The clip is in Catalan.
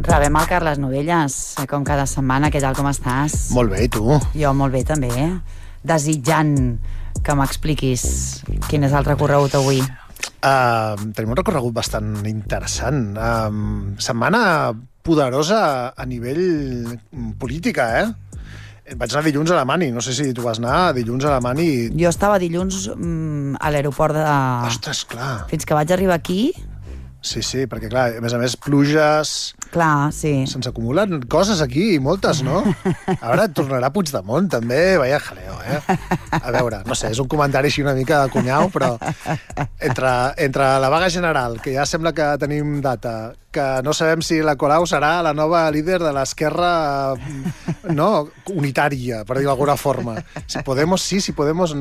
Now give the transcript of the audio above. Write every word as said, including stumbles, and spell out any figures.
Rebem el Carles Novelles, com cada setmana. Què tal, com estàs? Molt bé, i tu? Jo molt bé, també. Desitjant que m'expliquis quin és el recorregut avui. Uh, tenim un recorregut bastant interessant. Uh, setmana poderosa a nivell política, eh? Vaig anar dilluns a Alemany, no sé si tu vas anar dilluns a Alemany. Jo estava dilluns mm, a l'aeroport de... Ostres, clar. Fins que vaig arribar aquí... Sí, sí, perquè clar, a més a més, pluges... Clar, sí. Se'ns acumulen coses aquí, moltes, no? Ara tornarà Puigdemont, també, vaya jaleo, eh? A veure, no sé, és un comentari així una mica de cunyau, però entre, entre la vaga general, que ja sembla que tenim data, que no sabem si la Colau serà la nova líder de l'esquerra, no, unitària, per dir d'alguna forma. Si Podemos sí, si Podemos no.